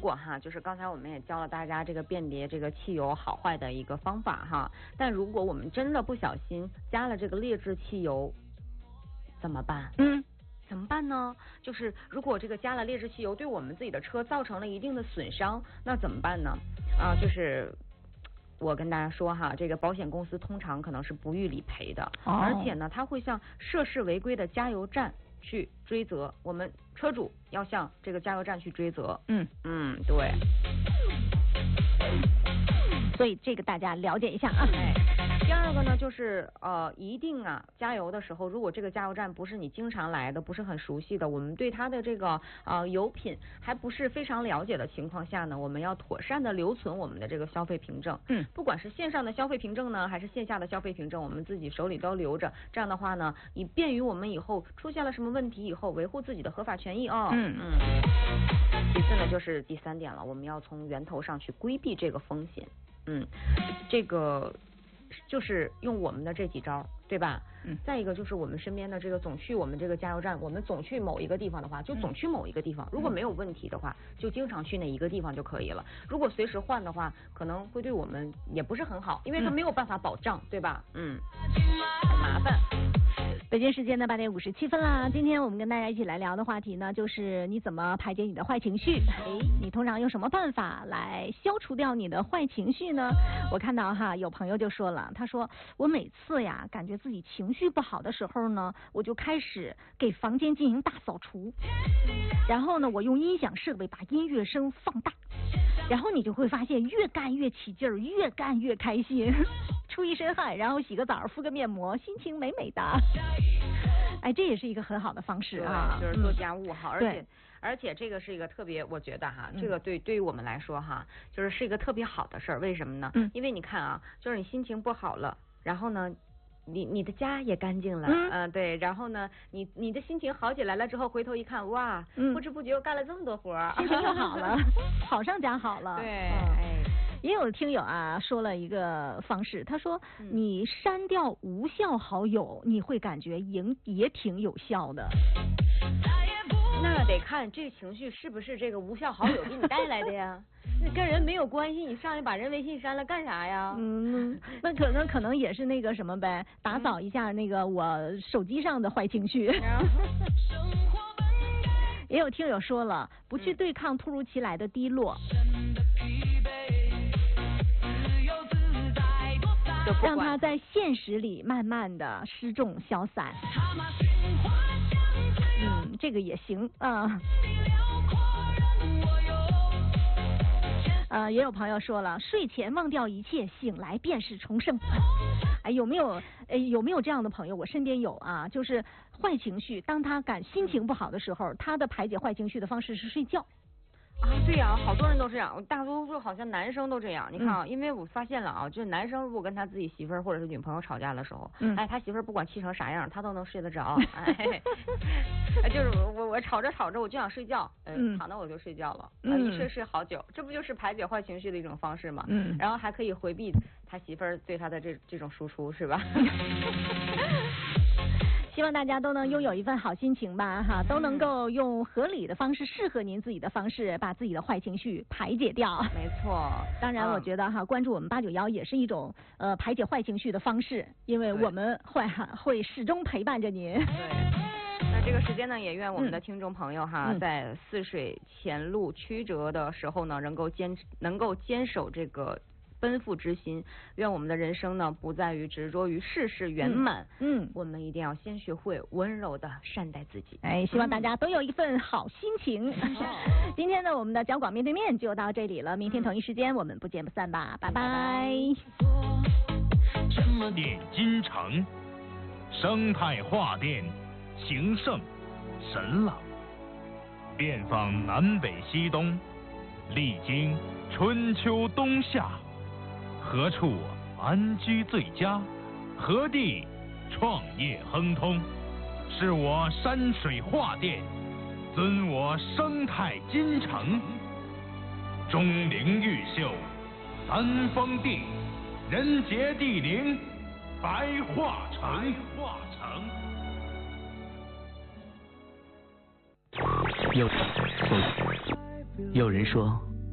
果哈，就是刚才我们也教了大家这个辨别这个汽油好坏的一个方法哈，但如果我们真的不小心加了这个劣质汽油，怎么办？怎么办呢？就是如果这个加了劣质汽油，对我们自己的车造成了一定的损伤，那怎么办呢？就是我跟大家说哈，这个保险公司通常可能是不予理赔的，而且呢，它会向涉事违规的加油站去追责，我们车主要向这个加油站去追责。对。 所以这个大家了解一下啊。 第二个呢，就是一定加油的时候，如果这个加油站不是你经常来的，不是很熟悉的，我们对它的这个油品还不是非常了解的情况下呢，我们要妥善的留存我们的这个消费凭证。不管是线上的消费凭证呢，还是线下的消费凭证，我们自己手里都留着。这样的话呢，以便于我们以后出现了什么问题以后维护自己的合法权益啊。其次呢，就是第三点了，我们要从源头上去规避这个风险。这个就是用我们的这几招，对吧？再一个就是我们身边的这个总去我们这个加油站，我们总去某一个地方的话，就总去某一个地方。如果没有问题的话，就经常去那一个地方就可以了。如果随时换的话，可能会对我们也不是很好，因为它没有办法保障，对吧？很麻烦。 北京时间的8点57分啦。今天我们跟大家一起来聊的话题呢，就是你怎么排解你的坏情绪？你通常用什么办法来消除掉你的坏情绪呢？我看到哈，有朋友就说了，他说我每次呀感觉自己情绪不好的时候呢，我就开始给房间进行大扫除，然后呢，我用音响设备把音乐声放大，然后你就会发现越干越起劲儿，越干越开心。出一身汗，然后洗个澡，敷个面膜，心情美美的。这也是一个很好的方式啊， 就是做家务哈，而且这个是一个特别，我觉得哈，这个对于我们来说哈，是一个特别好的事儿。为什么呢？因为你看啊，就是你心情不好了，然后呢，你的家也干净了，对，然后呢，你的心情好起来了之后，回头一看，哇，不知不觉又干了这么多活儿， 心情又好了，好上加好了。 对， 也有听友说了一个方式，他说你删掉无效好友，你会感觉也挺有效的。 那得看这情绪是不是这个无效好友给你带来的呀？那跟人没有关系，你上来把人微信删了干啥呀？ 那可能也是那个什么呗，打扫一下那个我手机上的坏情绪。也有听友说了，不去对抗突如其来的低落，让它在现实里慢慢的失重消散。这个也行啊。也有朋友说了，睡前忘掉一切，醒来便是重生。有没有这样的朋友？我身边有啊，就是坏情绪，当他心情不好的时候，他的排解坏情绪的方式是睡觉。 对呀，好多人都这样，大多数好像男生都这样。你看啊，因为我发现了啊，就是男生如果跟他自己媳妇儿或者是女朋友吵架的时候，他媳妇儿不管气成啥样，他都能睡得着。就是我吵着我就想睡觉，躺那我就睡觉了，一睡好久，这不就是排解坏情绪的一种方式吗？然后还可以回避他媳妇儿对他的这种输出，是吧？ 希望大家都能拥有一份好心情吧，哈，都能够用合理的方式，适合您自己的方式，把自己的坏情绪排解掉。 没错， 当然我觉得关注我们891也是一种排解坏情绪的方式，因为我们会始终陪伴着您。 对。那这个时间呢，也愿我们的听众朋友在似水前路曲折的时候呢，能够坚守这个奔赴之心，愿我们的人生呢不在于执着于事事圆满。我们一定要先学会温柔的善待自己。 希望大家都有一份好心情。今天呢，我们的交广面对面就到这里了，明天同一时间我们不见不散吧，拜拜。 点金城生态画店，情圣神朗，遍访南北西东，历经春秋冬夏。何处安居最佳？何地创业亨通？是我山水画店，尊我生态金城。钟灵毓秀，三峰地，人杰地灵，白桦城。 有人说，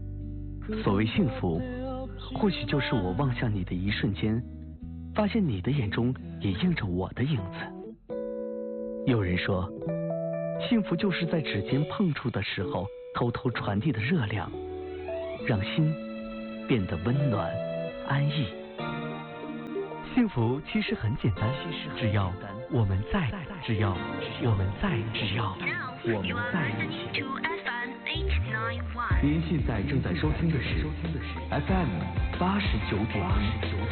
所谓幸福，或许就是我望向你的一瞬间，发现你的眼中也映着我的影子。有人说，幸福就是在指尖碰触的时候，偷偷传递的热量，让心变得温暖安逸。幸福其实很简单，只要我们在，只要我们在，只要我们在一起。您现在正在收听的是 FM 89.1。